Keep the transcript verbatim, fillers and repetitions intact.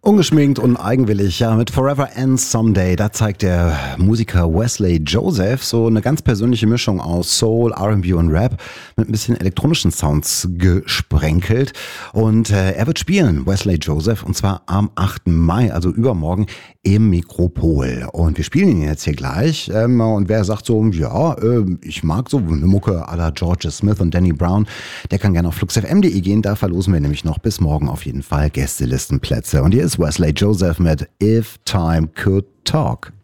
Ungeschminkt und eigenwillig, ja, mit Forever Ends Someday, da zeigt der Musiker Wesley Joseph so eine ganz persönliche Mischung aus Soul, R and B und Rap mit ein bisschen elektronischen Sounds gesprenkelt. Und äh, er wird spielen, Wesley Joseph, und zwar am achten Mai, also übermorgen im Mikropol. Und wir spielen ihn jetzt hier gleich. Ähm, und wer sagt so, ja, äh, ich mag so eine Mucke à la George Smith und Danny Brown, der kann gerne auf flux f m punkt de gehen, da verlosen wir nämlich noch bis morgen auf jeden Fall Gästelistenplätze. Und hier ist Wesley Joseph mit If Time Could Talk.